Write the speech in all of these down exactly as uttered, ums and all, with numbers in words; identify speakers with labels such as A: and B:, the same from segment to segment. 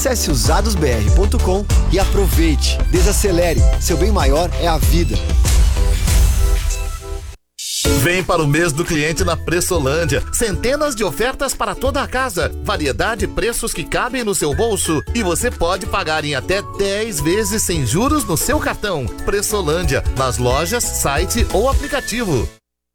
A: Acesse usados b r ponto com e aproveite. Desacelere, seu bem maior é a vida.
B: Vem para o mês do cliente na Pressolândia. Centenas de ofertas para toda a casa. Variedade e preços que cabem no seu bolso. E você pode pagar em até dez vezes sem juros no seu cartão. Pressolândia, nas lojas, site ou aplicativo.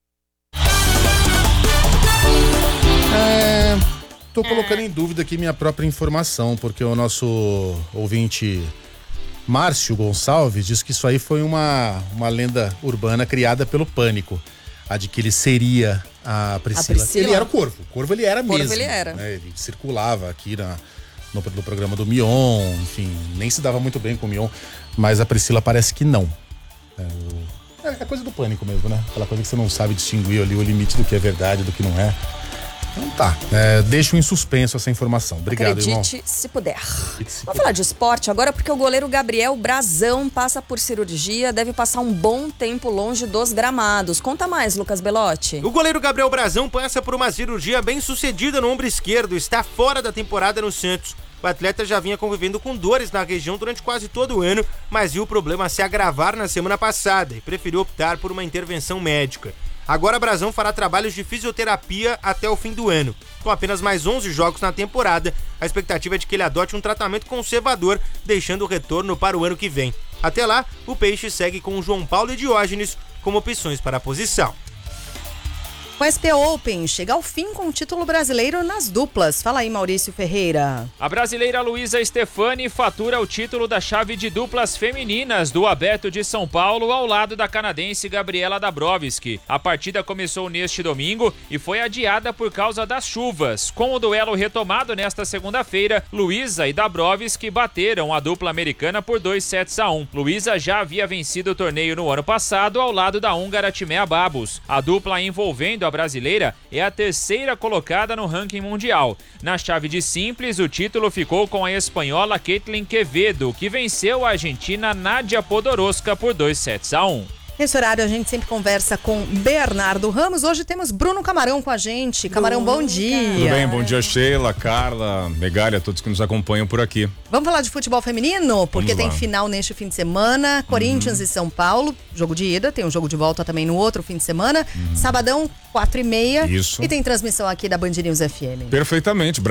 C: É, tô colocando em dúvida aqui minha própria informação, porque o nosso ouvinte Márcio Gonçalves diz que isso aí foi uma, uma lenda urbana criada pelo Pânico. A de que ele seria a Priscila.
D: A Priscila.
C: Ele era o Corvo. O Corvo ele era
D: Corvo
C: mesmo.
D: ele era.
C: Né? Ele circulava aqui na, no, no programa do Mion, enfim, nem se dava muito bem com o Mion, mas a Priscila parece que não. É, o, é coisa do Pânico mesmo, né? Aquela coisa que você não sabe distinguir ali o limite do que é verdade, do que não é. Então tá, é, deixo em suspenso essa informação. Obrigado,
D: Acredite,
C: irmão.
D: se puder.
C: Se
D: Vamos
C: puder.
D: falar de esporte agora, porque o goleiro Gabriel Brazão passa por cirurgia, deve passar um bom tempo longe dos gramados. Conta mais, Lucas Belotti.
E: O goleiro Gabriel Brazão passa por uma cirurgia bem sucedida no ombro esquerdo, está fora da temporada no Santos. O atleta já vinha convivendo com dores na região durante quase todo o ano, mas viu o problema se agravar na semana passada e preferiu optar por uma intervenção médica. Agora Brazão fará trabalhos de fisioterapia até o fim do ano. Com apenas mais onze jogos na temporada, a expectativa é de que ele adote um tratamento conservador, deixando o retorno para o ano que vem. Até lá, o Peixe segue com o João Paulo e Diógenes como opções para a posição.
D: O S P Open chega ao fim com o título brasileiro nas duplas. Fala aí, Maurício Ferreira.
F: A brasileira Luísa Stefani fatura o título da chave de duplas femininas do Aberto de São Paulo ao lado da canadense Gabriela Dabrowski. A partida começou neste domingo e foi adiada por causa das chuvas. Com o duelo retomado nesta segunda-feira, Luísa e Dabrowski bateram a dupla americana por dois sets a um. Luísa já havia vencido o torneio no ano passado ao lado da húngara Timea Babos. A dupla envolvendo a brasileira é a terceira colocada no ranking mundial. Na chave de simples, o título ficou com a espanhola Caitlin Quevedo, que venceu a argentina Nadia Podoroska por dois sets a um.
D: Nesse horário a gente sempre conversa com Bernardo Ramos. Hoje temos Bruno Camarão com a gente. Camarão, bom dia.
G: Tudo bem? Bom dia, Sheila, Carla, Megali, a todos que nos acompanham por aqui.
D: Vamos falar de futebol feminino? Porque
G: Vamos
D: tem
G: lá.
D: final neste fim de semana. Corinthians uhum. e São Paulo, jogo de ida. Tem um jogo de volta também no outro fim de semana. Uhum. Sabadão, quatro e meia.
G: Isso.
D: E tem transmissão aqui da Band News F M.
G: Perfeitamente.